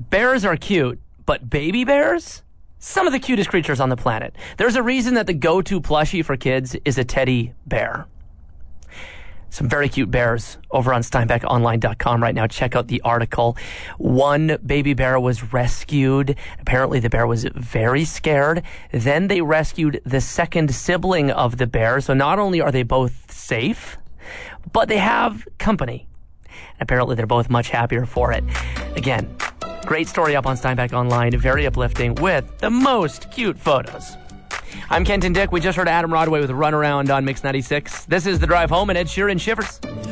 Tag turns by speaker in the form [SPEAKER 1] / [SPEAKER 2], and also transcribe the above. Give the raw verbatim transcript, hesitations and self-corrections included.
[SPEAKER 1] Bears are cute, but baby bears? Some of the cutest creatures on the planet. There's a reason that the go-to plushie for kids is a teddy bear. Some very cute bears over on Steinbeck Online dot com right now. Check out the article. One baby bear was rescued. Apparently the bear was very scared. Then they rescued the second sibling of the bear. So not only are they both safe, but they have company. Apparently they're both much happier for it. Again, great story up on Steinbeck Online. Very uplifting with the most cute photos. I'm Kenton Dick. We just heard Adam Rodway with Runaround on Mix ninety-six. This is The Drive Home and Ed Sheeran Shivers.